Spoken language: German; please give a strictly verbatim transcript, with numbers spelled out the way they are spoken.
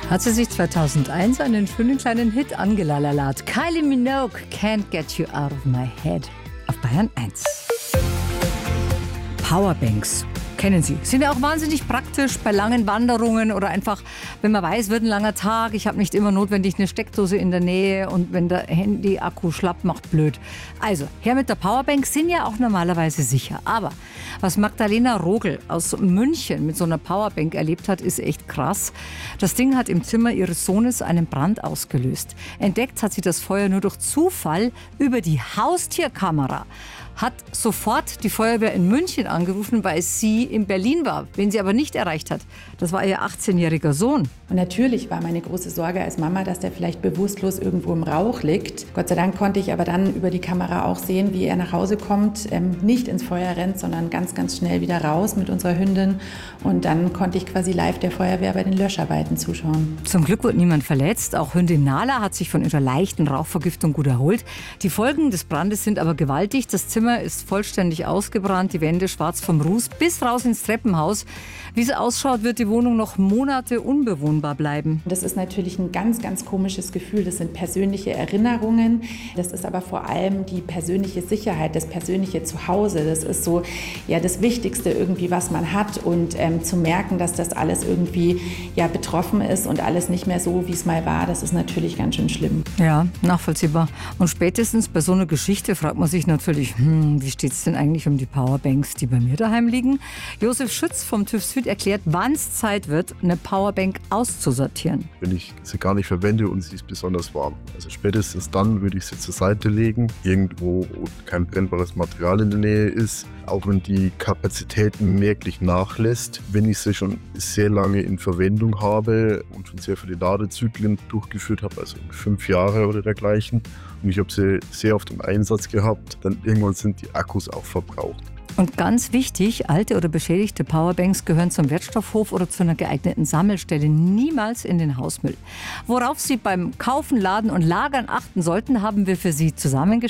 Hat sie sich zweitausendeins einen schönen kleinen Hit angelalert. Kylie Minogue, Can't Get You Out of My Head. Auf Bayern eins. Powerbanks. Kennen Sie. Sind ja auch wahnsinnig praktisch bei langen Wanderungen oder einfach, wenn man weiß, wird ein langer Tag, ich habe nicht immer notwendig eine Steckdose in der Nähe und wenn der Handy-Akku schlapp macht, blöd. Also, her mit der Powerbank, sind ja auch normalerweise sicher. Aber was Magdalena Rogel aus München mit so einer Powerbank erlebt hat, ist echt krass. Das Ding hat im Zimmer ihres Sohnes einen Brand ausgelöst. Entdeckt hat sie das Feuer nur durch Zufall über die Haustierkamera. Hat sofort die Feuerwehr in München angerufen, weil sie in Berlin war. Wen sie aber nicht erreicht hat, das war ihr achtzehnjähriger Sohn. Und natürlich war meine große Sorge als Mama, dass der vielleicht bewusstlos irgendwo im Rauch liegt. Gott sei Dank konnte ich aber dann über die Kamera auch sehen, wie er nach Hause kommt, ähm, nicht ins Feuer rennt, sondern ganz, ganz schnell wieder raus mit unserer Hündin. Und dann konnte ich quasi live der Feuerwehr bei den Löscharbeiten zuschauen. Zum Glück wurde niemand verletzt. Auch Hündin Nala hat sich von ihrer leichten Rauchvergiftung gut erholt. Die Folgen des Brandes sind aber gewaltig. Das Zimmer ist vollständig ausgebrannt, die Wände schwarz vom Ruß bis raus ins Treppenhaus. Wie es ausschaut, wird die Wohnung noch Monate unbewohnbar bleiben. Das ist natürlich ein ganz, ganz komisches Gefühl. Das sind persönliche Erinnerungen. Das ist aber vor allem die persönliche Sicherheit, das persönliche Zuhause. Das ist so ja das Wichtigste irgendwie, was man hat. Und ähm, zu merken, dass das alles irgendwie ja betroffen ist und alles nicht mehr so, wie es mal war, das ist natürlich ganz schön schlimm. Ja, nachvollziehbar. Und spätestens bei so einer Geschichte fragt man sich natürlich, hm, wie steht es denn eigentlich um die Powerbanks, die bei mir daheim liegen? Josef Schütz vom TÜV Süd erklärt, wann es Zeit wird, eine Powerbank auszusortieren. Wenn ich sie gar nicht verwende und sie ist besonders warm. Also spätestens dann würde ich sie zur Seite legen, irgendwo, wo kein brennbares Material in der Nähe ist. Auch wenn die Kapazität merklich nachlässt, wenn ich sie schon sehr lange in Verwendung habe und schon sehr viele Ladezyklen durchgeführt habe, also fünf Jahre oder dergleichen, und ich habe sie sehr oft im Einsatz gehabt, dann irgendwann sind die Akkus auch verbraucht. Und ganz wichtig, alte oder beschädigte Powerbanks gehören zum Wertstoffhof oder zu einer geeigneten Sammelstelle, niemals in den Hausmüll. Worauf Sie beim Kaufen, Laden und Lagern achten sollten, haben wir für Sie zusammengestellt.